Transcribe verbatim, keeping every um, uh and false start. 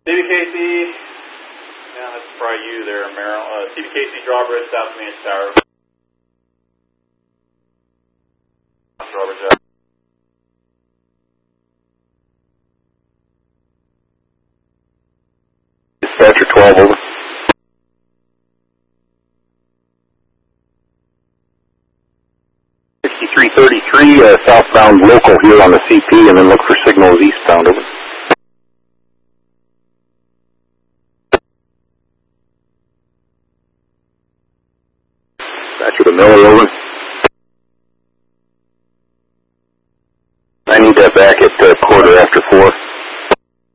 C B K C, yeah, that's probably you there, Merrill. Uh, C B K C drawbridge, South Manage Tower. Drawbridge up. Dispatcher twelve, over. sixty-three thirty-three, uh, southbound local here on the C P, and then look for signals eastbound, over. Dispatcher to Miller, over. I need that back at uh, quarter after four.